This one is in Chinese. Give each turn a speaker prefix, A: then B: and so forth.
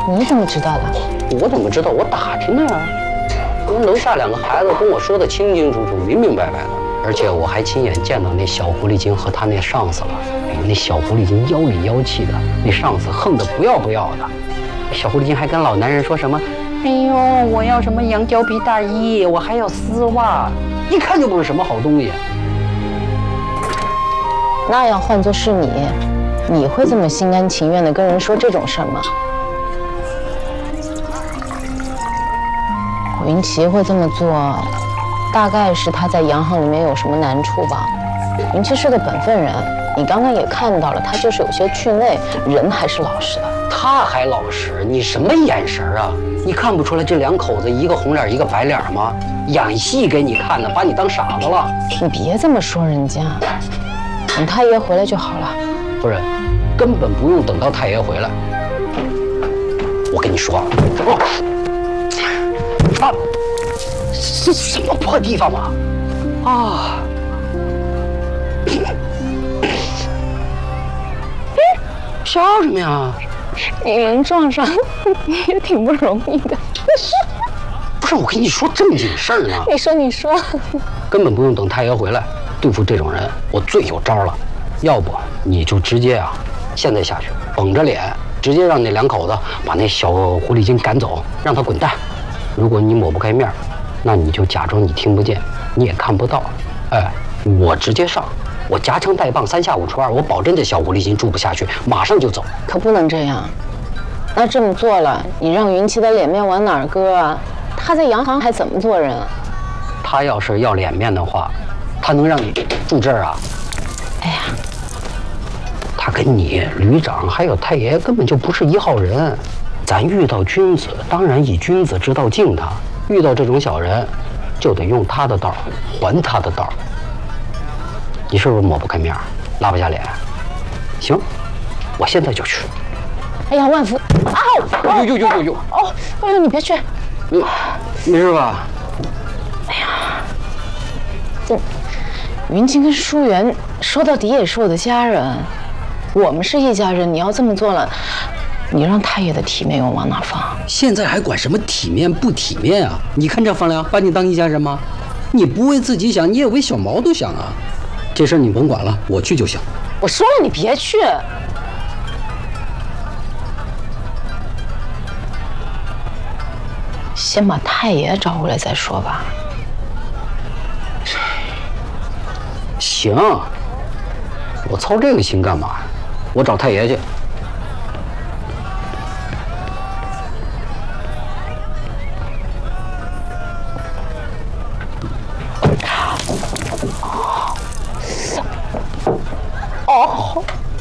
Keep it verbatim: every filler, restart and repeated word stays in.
A: 你怎么知道的？
B: 我怎么知道？我打听的呀。人楼下两个孩子跟我说的清清楚楚、明明白白的，而且我还亲眼见到那小狐狸精和他那上司了。哎，那小狐狸精妖里妖气的，那上司横得不要不要的。小狐狸精还跟老男人说什么？哎呦，我要什么羊胶皮大衣，我还要丝袜，一看就不是什么好东西。
A: 那要换作是你，你会这么心甘情愿地跟人说这种事儿吗？云奇会这么做，大概是他在洋行里面有什么难处吧。云奇是个本分人，你刚刚也看到了，他就是有些趣味，人还是老实的。
B: 他还老实，你什么眼神啊？你看不出来这两口子一个红脸一个白脸吗？演戏给你看的，把你当傻子了。
A: 你别这么说人家，等太爷回来就好了。
B: 夫人，根本不用等到太爷回来。我跟你说，啊，这什么破地方嘛？啊！笑什么呀？
A: 你人撞上也挺不容易的。
B: 不是，我跟你说正经事儿呢。
A: 你说，你说，
B: 根本不用等太爷回来，对付这种人，我最有招了。要不你就直接啊，现在下去，绷着脸，直接让那两口子把那小狐狸精赶走，让他滚蛋。如果你抹不开面，那你就假装你听不见，你也看不到。哎，我直接上。我夹枪带棒，三下五除二，我保证这小狐狸精住不下去，马上就走。
A: 可不能这样。那这么做了，你让云奇的脸面往哪儿搁啊？他在洋行还怎么做人啊？
B: 他要是要脸面的话，他能让你住这儿啊？
A: 哎呀，
B: 他跟你旅长还有太爷根本就不是一号人。咱遇到君子，当然以君子之道敬他；遇到这种小人，就得用他的道还他的道。你是不是抹不开面，拉不下脸？行，我现在就去。
A: 哎呀，万福！啊！
B: 呦呦呦呦呦！
A: 哦，哎呦，你别去。
B: 没没事吧？
A: 哎呀，这云清跟舒媛说到底也是我的家人，我们是一家人。你要这么做了，你让太爷的体面又往哪放？
B: 现在还管什么体面不体面啊？你看这房梁，把你当一家人吗？你不为自己想，你也为小毛都想啊。这事儿你甭管了，我去就行。
A: 我说了，你别去。先把太爷找回来再说吧。
B: 行，我操这个心干嘛？我找太爷去。
A: 哦。